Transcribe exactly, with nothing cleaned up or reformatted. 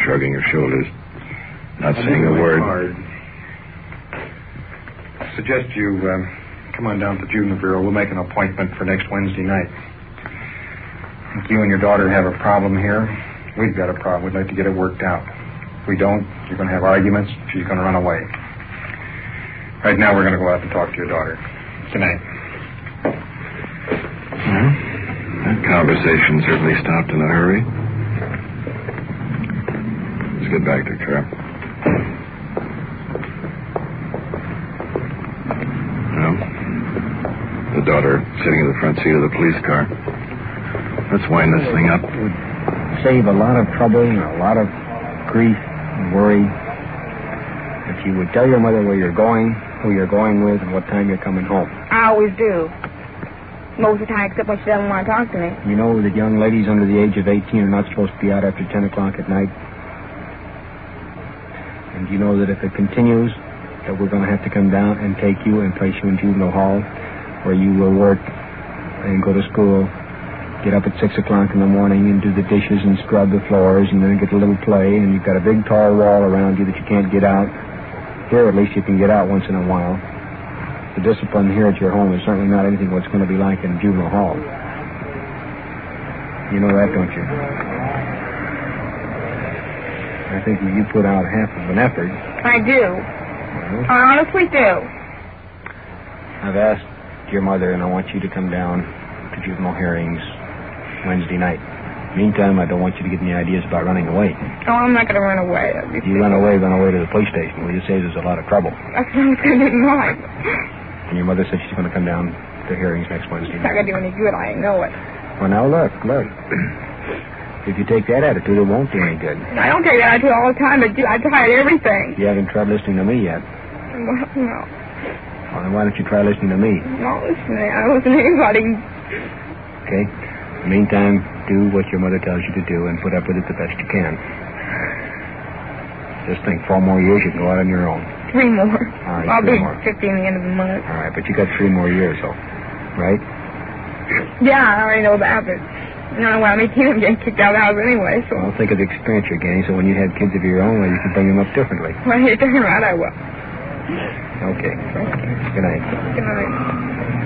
shrugging her shoulders, not saying a word. Hard. I suggest you uh, come on down to the Juvenile Bureau. We'll make an appointment for next Wednesday night. If you and your daughter have a problem here, we've got a problem. We'd like to get it worked out. If we don't, you're going to have arguments. She's going to run away. Right now, we're going to go out and talk to your daughter. Good night. Well, that conversation certainly stopped in a hurry. Let's get back to the car. Well, the daughter sitting in the front seat of the police car. Let's wind this thing up. It would save a lot of trouble and a lot of grief and worry if you would tell your mother where you're going, who you're going with, and what time you're coming home. I always do. Most of the time, except when she doesn't want to talk to me. You know that young ladies under the age of eighteen are not supposed to be out after ten o'clock at night. And you know that if it continues, that we're going to have to come down and take you and place you in juvenile hall, where you will work and go to school, get up at six o'clock in the morning and do the dishes and scrub the floors and then get a little play, and you've got a big tall wall around you that you can't get out. Here, at least, you can get out once in a while. The discipline here at your home is certainly not anything what's going to be like in juvenile hall. You know that, don't you? I think you put out half of an effort. I do. Well, I honestly do. I've asked your mother, and I want you to come down to juvenile hearings Wednesday night. Meantime, I don't want you to get any ideas about running away. Oh, I'm not going to run away. If you run away, run away to the police station. Will you say there's a lot of trouble? That's what I was going to do tonight. And your mother said she's going to come down to hearings next Wednesday It's not night. going to do any good. I know it. Well, now, look, look. If you take that attitude, it won't do any good. I don't take that attitude all the time, but I tried everything. You haven't tried listening to me yet. Well, no. Well, then why don't you try listening to me? I'm not listening. I don't listen to anybody. Okay? In the meantime, do what your mother tells you to do and put up with it the best you can. Just think, four more years, you can go out on your own. Three more. All right, I'll three be more. fifty in the end of the month. All right, but you got three more years, though. Right? Yeah, I already know that, but I don't know why I'm eighteen. I'm getting kicked out of the house anyway, so. Well, think of the experience you're getting, so when you have kids of your own, you can bring them up differently. Well, you're darn right I will. Okay. Good night. Good night.